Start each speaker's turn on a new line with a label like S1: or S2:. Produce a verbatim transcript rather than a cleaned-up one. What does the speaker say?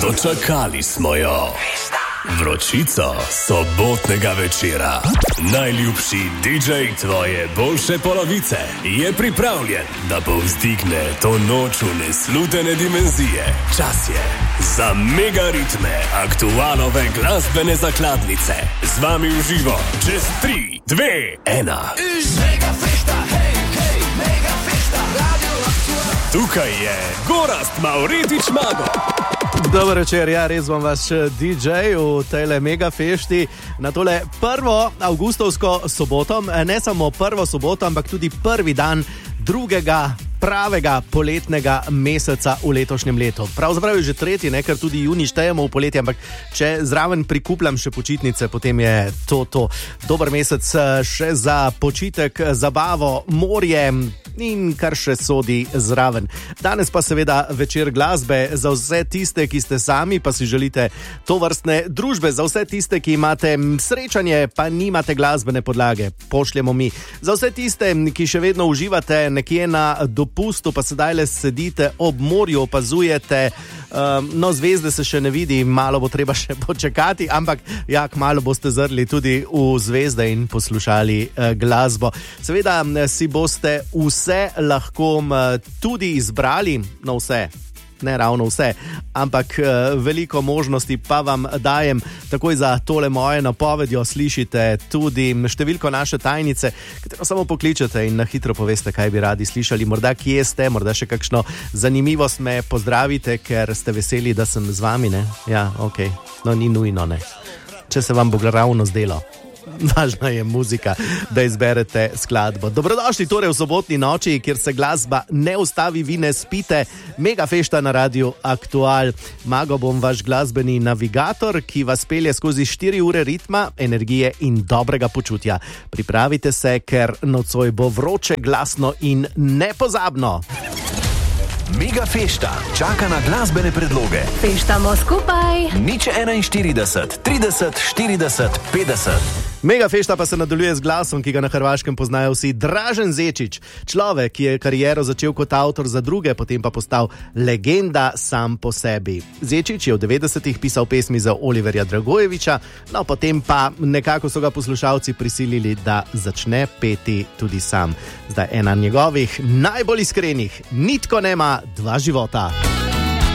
S1: Dočakali smo jo. Vročico sobotnega večera. Najljubši didžej tvoje boljše polovice je pripravljen, da povzdigne to noč v neslutene dimenzije. Čas je za mega ritme aktualove glasbene zakladnice. Z vami v živo čez tri, dve, ena.
S2: Mega fešta, hej, hej, mega fešta, Radio Aktual.
S1: Tukaj je Gorazd Mavretič Mago.
S3: Dober večer, ja, res bom vaš didžej v tejle mega fešti na tole prvo avgustovsko soboto. Ne samo prvo soboto, ampak tudi prvi dan drugega pravega poletnega meseca v letošnjem letu. Pravzaprav je že tretji, ne, ker tudi juni štejemo v poletje, ampak če zraven prikupljam še počitnice, potem je to to. Dober mesec še za počitek, zabavo, morje in kar še sodi zraven. Danes pa seveda večer glasbe za vse tiste, ki ste sami, pa si želite to vrstne družbe, za vse tiste, ki imate srečanje, pa nimate glasbene podlage, pošljemo mi. Za vse tiste, ki še vedno uživate nekje na dopustu, pa sedaj le sedite ob morju, opazujete, um, no, zvezde se še ne vidi, malo bo treba še počakati, ampak jak malo boste zrli tudi v zvezde in poslušali uh, glasbo. Seveda si boste vse Vse lahko tudi izbrali, no vse, ne ravno vse, ampak veliko možnosti pa vam dajem. Takoj za tole moje napovedjo slišite tudi številko naše tajnice, katero samo pokličete in na hitro poveste, kaj bi radi slišali. Morda kje ste, morda še kakšno zanimivost me pozdravite, ker ste veseli, da sem z vami, ne? Ja, okej, okay. No ni nujno, ne. Če se vam bo ravno zdelo. Važna je muzika, da izberete skladbo. Dobrodošli torej v sobotni noči, kjer se glasba ne ustavi, vi ne spite. Mega fešta na Radiu Aktual. Mago bom vaš glasbeni navigator, ki vas pelje skozi štiri ure ritma, energije in dobrega počutja. Pripravite se, ker nocoj bo vroče, glasno in nepozabno.
S4: Mega fešta čaka na glasbene predloge.
S5: Feštamo skupaj.
S4: Nič enainštirideset, trideset, štirideset, petdeset.
S3: Mega fešta pa se nadaljuje z glasom, ki ga na Hrvaškem poznajo vsi. Dražen Zečić, človek, ki je kariero začel kot avtor za druge, potem pa postal legenda sam po sebi. Zečić je v devetdesetih pisal pesmi za Oliverja Dragojevića, no potem pa nekako so ga poslušalci prisilili, da začne peti tudi sam. Zdaj ena njegovih najbolj iskrenih, nitko nema dva života.